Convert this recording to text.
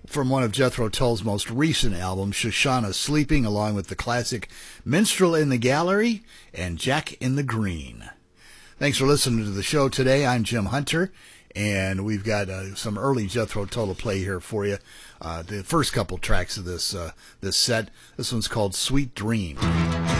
from one of Jethro Tull's most recent albums, Shoshana Sleeping, along with the classic Minstrel in the Gallery and Jack in the Green. Thanks for listening to the show today. I'm Jim Hunter, and we've got some early Jethro Tull to play here for you. The first couple tracks of this set. This one's called Sweet Dream.